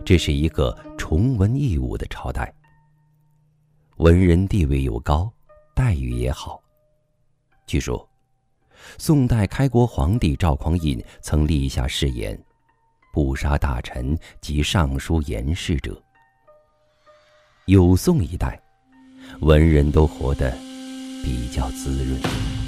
这是一个崇文抑武的朝代，文人地位又高，待遇也好。据说，宋代开国皇帝赵匡胤曾立下誓言，不杀大臣及尚书言事者。有宋一代，文人都活得比较滋润。